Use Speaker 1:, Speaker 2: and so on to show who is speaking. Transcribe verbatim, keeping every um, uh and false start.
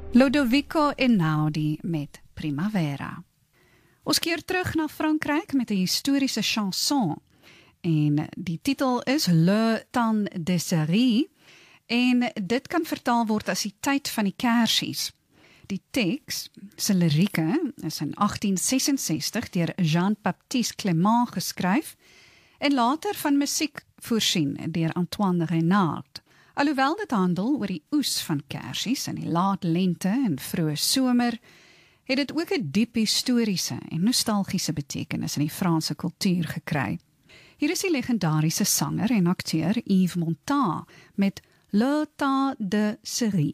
Speaker 1: Lodovico Einaudi met Primavera. Ons keer terug na Frankryk met 'n historiese chanson. En die titel is Le Temps de Série. En dit kan vertaal word as die tyd van die kersies. Die teks, se lirieke, is in agtien sesensestig deur Jean-Baptiste Clément geskryf en later van musiek voorsien deur Antoine Renard. Alhoewel dit handel oor die oes van kersies in die laat lente en vroeë somer, het dit ook 'n diep historiese en nostalgiese betekenis in die Franse kultuur gekry. Hier is die legendariese sanger en akteur Yves Montand met Le Temps de Série.